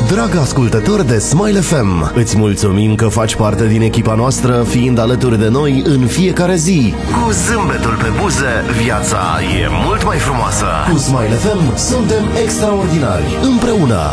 Drag ascultător de Smile FM, îți mulțumim că faci parte din echipa noastră, fiind alături de noi în fiecare zi. Cu zâmbetul pe buze, viața e mult mai frumoasă. Cu Smile FM suntem extraordinari. Împreună